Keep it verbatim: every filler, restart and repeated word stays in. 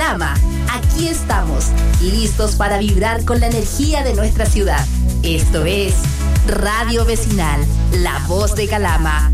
Calama, aquí estamos, listos para vibrar con la energía de nuestra ciudad. Esto es Radio Vecinal, la voz de Calama.